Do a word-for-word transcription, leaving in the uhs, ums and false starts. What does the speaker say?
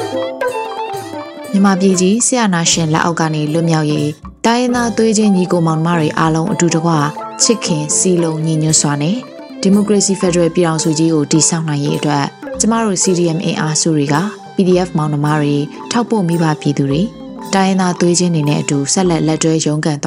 မြန်မာပြည်ကြီးဆရာနာရှင်လက်အောက်ကနေလွတ်မြောက်ရေးတိုင်းရင်းသားသွေးချင်းညီကိုမောင်နှမတွေအားလုံးအတူတကွချစ်ခင်စီလုံးညီညွတ်စွာနဲ့ဒီမိုကရေစီဖက်ဒရယ်ပြည်ထောင်စုကြီးကိုတည်ဆောက်နိုင်ရေးအတွက်ကျမတို့ C D M အင်အားစုတွေက P D F မောင်နှမတွေထောက်ပို့မိဘပြည်သူတွေတိုင်းရင်းသားသွေးချင်းတွေနဲ့အတူဆက်လက်လက်တွဲရုန်းကန်